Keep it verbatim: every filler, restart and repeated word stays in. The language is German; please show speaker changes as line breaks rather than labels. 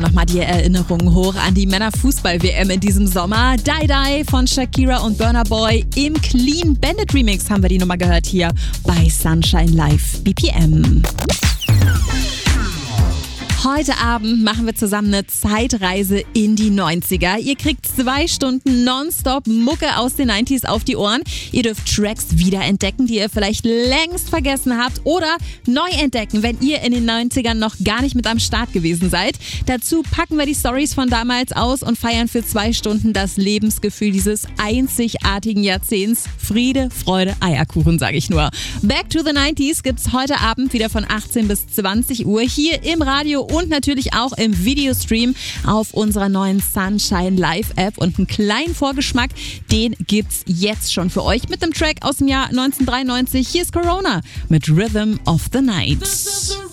nochmal die Erinnerungen hoch an die Männerfußball-W M in diesem Sommer. Die Die von Shakira und Burna Boy im Clean Bandit Remix haben wir die Nummer gehört hier bei Sunshine Live B P M. Heute Abend machen wir zusammen eine Zeitreise in die neunziger. Ihr kriegt zwei Stunden nonstop Mucke aus den neunziger auf die Ohren. Ihr dürft Tracks wiederentdecken, die ihr vielleicht längst vergessen habt oder neu entdecken, wenn ihr in den neunzigern noch gar nicht mit am Start gewesen seid. Dazu packen wir die Stories von damals aus und feiern für zwei Stunden das Lebensgefühl dieses einzigartigen Jahrzehnts. Friede, Freude, Eierkuchen, sage ich nur. Back to the neunziger gibt's heute Abend wieder von achtzehn bis zwanzig Uhr hier im Radio und natürlich auch im Videostream auf unserer neuen Sunshine Live App. Und einen kleinen Vorgeschmack, den gibt's jetzt schon für euch mit dem Track aus dem Jahr neunzehnhundertdreiundneunzig. Hier ist Corona mit Rhythm of the Night.